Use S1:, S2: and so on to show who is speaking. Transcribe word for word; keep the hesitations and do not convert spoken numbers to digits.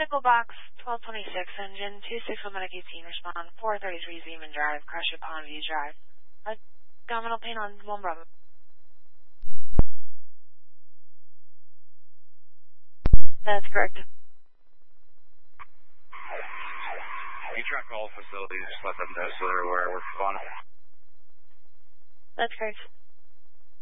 S1: Vehicle box twelve twenty-six, engine two six one medic eighteen, respond four thirty-three Zeeman Drive, Crescent Pond View Drive. Abdominal pain on one Bravo. That's correct.
S2: You track all facilities, just let them know so they're aware we're fun.
S1: That's correct.